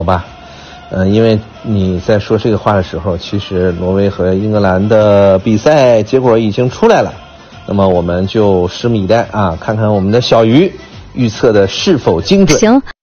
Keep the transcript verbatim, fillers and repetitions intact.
好吧，嗯、呃，因为你在说这个话的时候，其实挪威和英格兰的比赛结果已经出来了，那么我们就拭目以待啊，看看我们的小鱼预测的是否精准。 行。